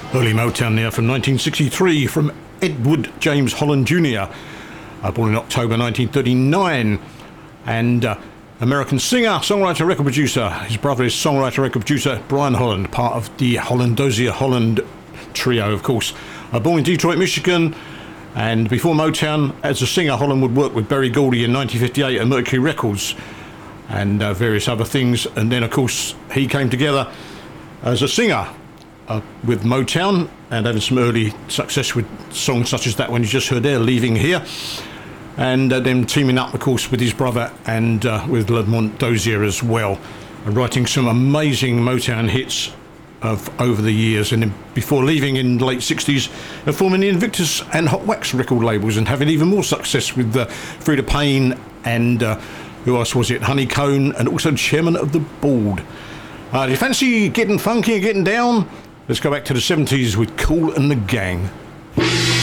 Early Motown there from 1963 from Edward James Holland Jr., born in October 1939, and American singer, songwriter, record producer. His brother is songwriter, record producer Brian Holland, part of the Holland Dozier Holland trio, of course. Born in Detroit, Michigan, and before Motown, as a singer, Holland would work with Berry Gordy in 1958 at Mercury Records and various other things. And then, of course, he came together as a singer with Motown and having some early success with songs such as that one you just heard there, Leaving Here, and then teaming up, of course, with his brother and with Lamont Dozier as well, and writing some amazing Motown hits of over the years. And then before leaving in the late 60s, forming the Invictus and Hot Wax record labels and having even more success with Freda Payne and who else was it, Honey Cone, and also chairman of the board. Do you fancy getting funky and getting down? Let's go back to the 70s with Kool and the Gang.